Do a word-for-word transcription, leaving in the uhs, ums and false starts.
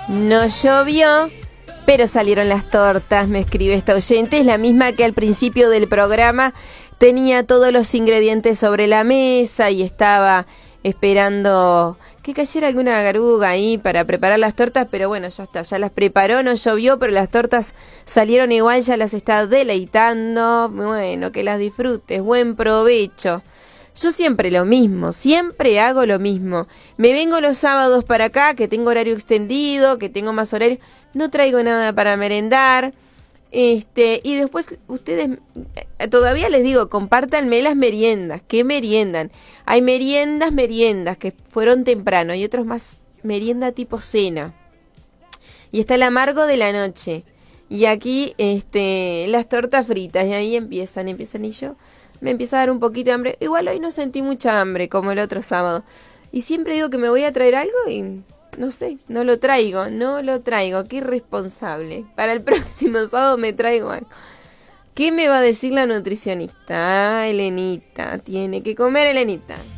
No llovió, pero salieron las tortas, me escribe esta oyente. Es la misma que al principio del programa tenía todos los ingredientes sobre la mesa y estaba esperando que cayera alguna garuga ahí para preparar las tortas, pero bueno, ya está, ya las preparó, no llovió, pero las tortas salieron igual, ya las está deleitando. Bueno, que las disfrutes, buen provecho. Yo siempre lo mismo, siempre hago lo mismo. Me vengo los sábados para acá, que tengo horario extendido, que tengo más horario, no traigo nada para merendar. Este, y después ustedes, todavía les digo, compártanme las meriendas. ¿Qué meriendan? Hay meriendas, meriendas que fueron temprano y otros más merienda tipo cena. Y está el amargo de la noche. Y aquí este, las tortas fritas. Y ahí empiezan, empiezan y yo me empieza a dar un poquito de hambre. Igual hoy no sentí mucha hambre como el otro sábado. Y siempre digo que me voy a traer algo y no sé, no lo traigo, no lo traigo. Qué irresponsable. Para el próximo sábado me traigo algo. ¿Qué me va a decir la nutricionista? Ah, Elenita, tiene que comer Elenita.